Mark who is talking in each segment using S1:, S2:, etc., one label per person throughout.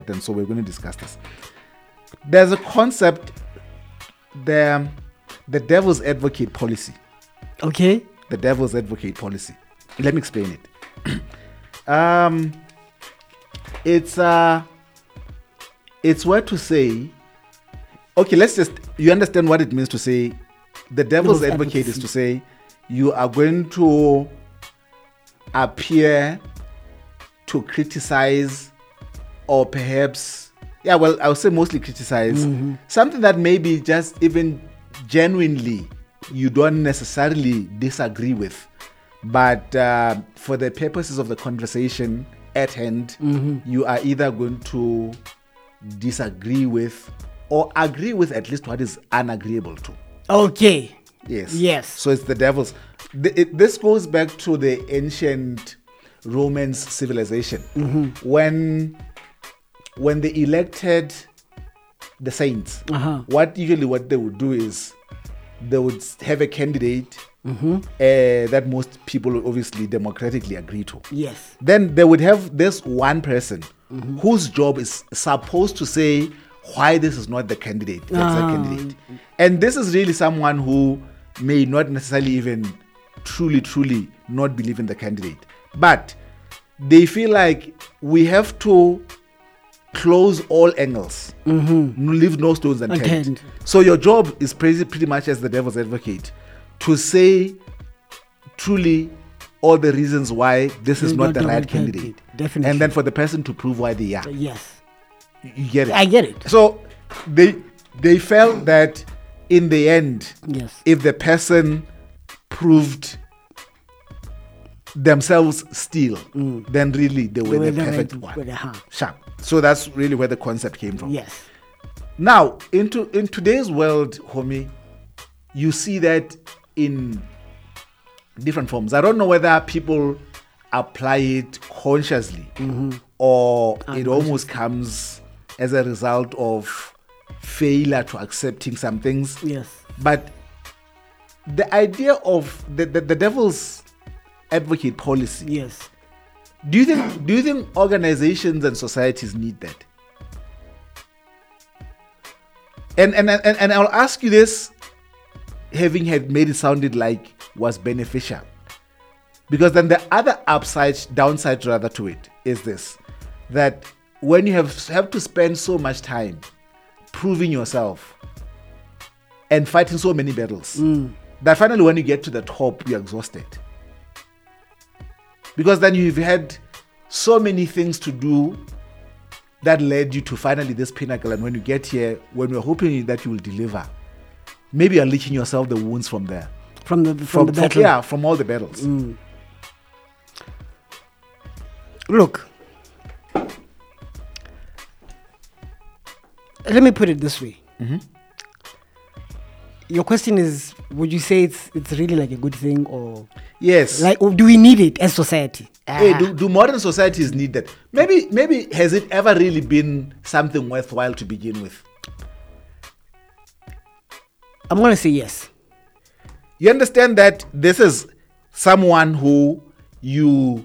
S1: and so we're going to discuss this. There's a concept, the devil's advocate policy.
S2: Okay.
S1: The devil's advocate policy. Let me explain it. It's where to say, okay, you understand what it means to say the devil's advocate is to say you are going to appear to criticize or perhaps, I would say mostly criticize something that maybe just even genuinely you don't necessarily disagree with, but for the purposes of the conversation at hand, you are either going to disagree with or agree with at least what is unagreeable to.
S2: Okay.
S1: Yes. So it's the devil's. This goes back to the ancient Roman civilization when they elected the saints. What they would do is they would have a candidate that most people obviously democratically agree to.
S2: Yes.
S1: Then they would have this one person whose job is supposed to say why this is not the candidate, the exact candidate. And this is really someone who may not necessarily even truly not believe in the candidate. But they feel like we have to close all angles, leave no stones unturned. So your job is pretty much as the devil's advocate to say truly all the reasons why this is not the right candidate.
S2: Definitely.
S1: And then for the person to prove why they are.
S2: Yes.
S1: You get it?
S2: I get it.
S1: So they felt that in the end, if the person proved themselves still, then really they were the perfect one. Sharp. So that's really where the concept came from.
S2: Yes.
S1: Now, in today's world, homie, you see that in different forms. I don't know whether people apply it consciously or it almost comes as a result of failure to accepting some things.
S2: Yes.
S1: But the idea of the devil's advocate policy.
S2: Yes.
S1: Do you think organizations and societies need that? And I'll ask you this, having had made it sounded like was beneficial, because then the other downside rather to it is this, that when you have to spend so much time proving yourself and fighting so many battles, that finally when you get to the top, you're exhausted. Because then you've had so many things to do that led you to finally this pinnacle. And when you get here, when we're hoping that you will deliver, maybe you're licking yourself the wounds from there.
S2: From the battle.
S1: From all the battles.
S2: Look, let me put it this way. Your question is, would you say it's really like a good thing, or
S1: yes,
S2: like, or do we need it as society?
S1: Hey, do modern societies need that? Maybe has it ever really been something worthwhile to begin with?
S2: I'm gonna say yes.
S1: You understand that this is someone who you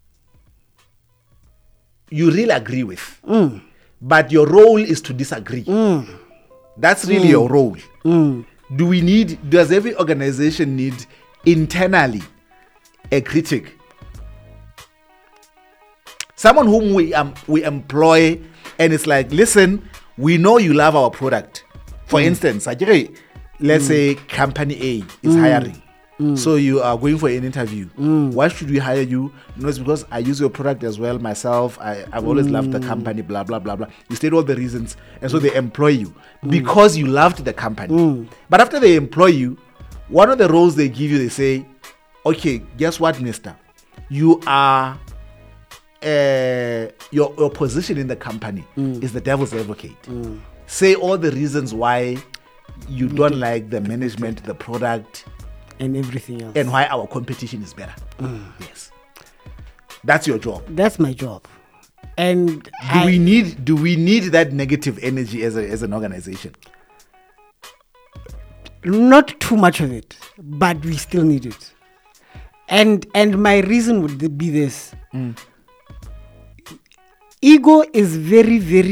S1: really agree with, but your role is to disagree. That's really your role. Does every organization need internally a critic? Someone whom we employ, and it's like, listen, we know you love our product. For instance, let's say company A is hiring. So you are going for an interview. Why should we hire you? No, it's because I use your product as well myself. I've always loved the company, blah, blah, blah, blah. You state all the reasons. And so they employ you because you loved the company. But after they employ you, one of the roles they give you, they say, okay, guess what, mister? You are, your position in the company is the devil's advocate. Say all the reasons why you don't like the management, the product,
S2: and everything else,
S1: and why our competition is better. Yes, that's your job.
S2: That's my job. And
S1: do we need that negative energy as an organization?
S2: Not too much of it, but we still need it. And my reason would be this: ego is very, very